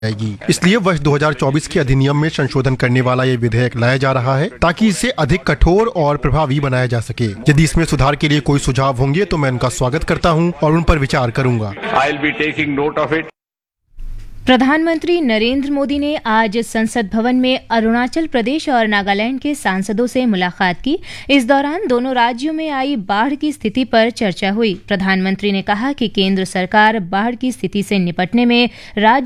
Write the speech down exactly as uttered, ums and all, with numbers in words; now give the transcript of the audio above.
जाएगी। इसलिए वर्ष दो हज़ार चौबीस के अधिनियम में संशोधन करने वाला ये विधेयक लाया जा रहा है ताकि इसे अधिक कठोर और प्रभावी बनाया जा सके। यदि इसमें सुधार के लिए कोई सुझाव होंगे तो मैं उनका स्वागत करता हूं और उन पर विचार करूंगा। I'll be taking note of it. प्रधानमंत्री नरेंद्र मोदी ने आज संसद भवन में अरुणाचल प्रदेश और नागालैंड के सांसदों से मुलाकात की। इस दौरान दोनों राज्यों में आई बाढ़ की स्थिति पर चर्चा हुई। प्रधानमंत्री ने कहा कि केंद्र सरकार बाढ़ की स्थिति से निपटने में राज्य